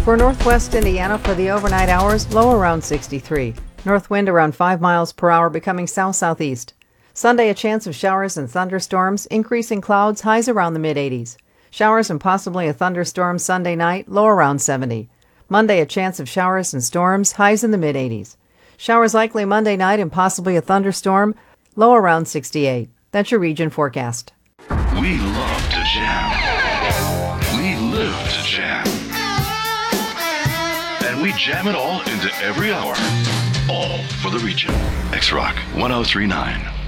For northwest Indiana for the overnight hours, low around 63. North wind around 5 miles per hour, becoming south-southeast. Sunday, a chance of showers and thunderstorms, increasing clouds, highs around the mid-80s. Showers and possibly a thunderstorm Sunday night, low around 70. Monday, a chance of showers and storms, highs in the mid-80s. Showers likely Monday night and possibly a thunderstorm, low around 68. That's your region forecast. We love to jam. We live to jam. And we jam it all into every hour. All for the region. X-Rock 1039.